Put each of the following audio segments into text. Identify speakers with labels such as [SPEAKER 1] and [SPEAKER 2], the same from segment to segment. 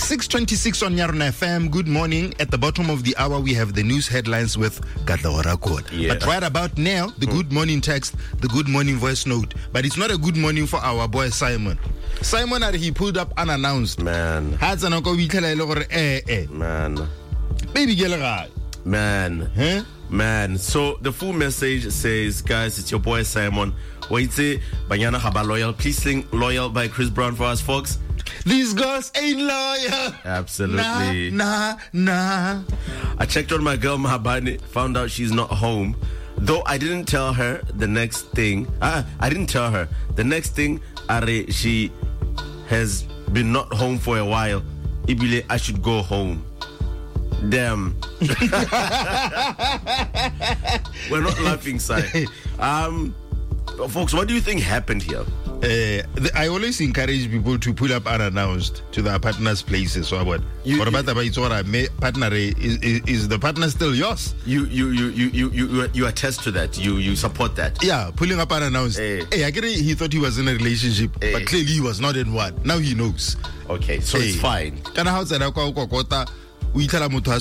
[SPEAKER 1] 6:26 on Yarna FM. Good morning. At the bottom of the hour, we have the news headlines with Gadlaura Code.
[SPEAKER 2] Yeah.
[SPEAKER 1] But right about now, the good morning text, the good morning voice note. But it's not a good morning for our boy Simon. Simon, he pulled up unannounced.
[SPEAKER 2] Man.
[SPEAKER 1] Man. Baby girl.
[SPEAKER 2] Man.
[SPEAKER 1] Huh?
[SPEAKER 2] Man. So the full message says, guys, it's your boy Simon. Wait, say, Banyana Haba Loyal. Please sing Loyal by Chris Brown for us, folks.
[SPEAKER 1] These girls ain't loyal.
[SPEAKER 2] Absolutely.
[SPEAKER 1] Nah.
[SPEAKER 2] I checked on my girl Mahabani, found out she's not home. Though I didn't tell her the next thing. I didn't tell her. The next thing, she has been not home for a while. Ibile, I should go home. Damn. We're not laughing, Si. Folks, what do you think happened here?
[SPEAKER 1] I always encourage people to pull up unannounced to their partner's places. So what? Partner is the partner still yours?
[SPEAKER 2] You attest to that. You support that.
[SPEAKER 1] Yeah, pulling up unannounced. I get it. He thought he was in a relationship, but clearly he was not in one. Now he knows.
[SPEAKER 2] Okay, so it's fine.
[SPEAKER 1] It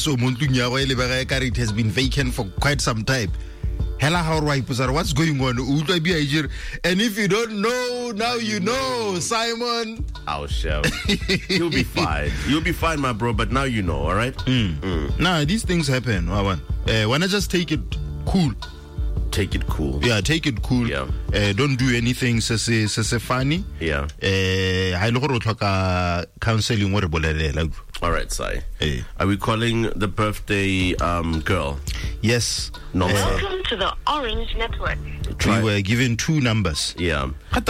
[SPEAKER 1] has been vacant for quite some time. What's going on? And if you don't know, now you know, Simon.
[SPEAKER 2] I'll show. You'll be fine. You'll be fine, my bro, but now you know, all right?
[SPEAKER 1] Nah, these things happen. Why not just take it cool?
[SPEAKER 2] Take it cool.
[SPEAKER 1] Yeah, take it cool.
[SPEAKER 2] Yeah.
[SPEAKER 1] Don't do anything funny.
[SPEAKER 2] Yeah.
[SPEAKER 1] Counseling.
[SPEAKER 2] All right, Sai. Are we calling the birthday girl?
[SPEAKER 1] Yes.
[SPEAKER 2] No.
[SPEAKER 3] Welcome to the Orange Network.
[SPEAKER 1] We were given two numbers.
[SPEAKER 2] Yeah. Yes.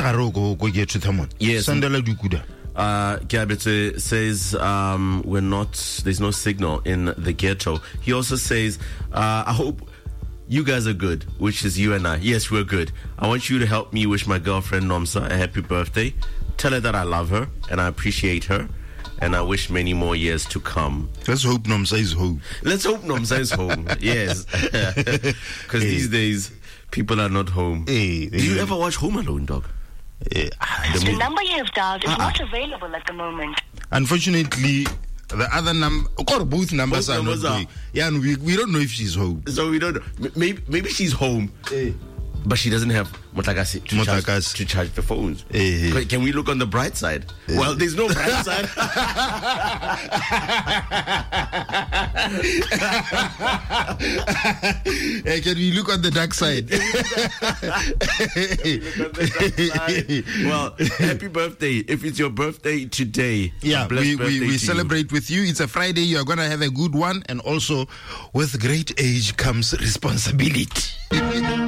[SPEAKER 2] Kiabete says there's no signal in the ghetto. He also says, I hope you guys are good, which is you and I. Yes, we're good. I want you to help me wish my girlfriend Nomsa a happy birthday. Tell her that I love her and I appreciate her. And I wish many more years to come.
[SPEAKER 1] Let's hope Nomsa is home.
[SPEAKER 2] Let's hope Nomsa is home. Yes. Because these days, people are not home. Do you ever watch Home Alone, dog?
[SPEAKER 3] The number you have dialed is not available at the moment.
[SPEAKER 1] Unfortunately, the other number, or both numbers are not going. Yeah, and we don't know if she's home.
[SPEAKER 2] So we don't know. Maybe she's home. But she doesn't have motakasi to charge the phones. Can we look on the bright side? Well, there's no bright side.
[SPEAKER 1] Can we look on the dark side?
[SPEAKER 2] Well, happy birthday. If it's your birthday today.
[SPEAKER 1] Yeah, we celebrate with you. It's a Friday. You are going to have a good one. And also, with great age comes responsibility.